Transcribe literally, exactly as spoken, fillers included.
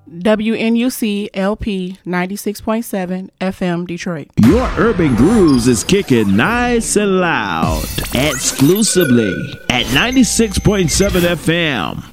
W N U C L P ninety-six point seven F M Detroit. Your Urban Grooves is kicking nice and loud. Exclusively at ninety-six point seven F M.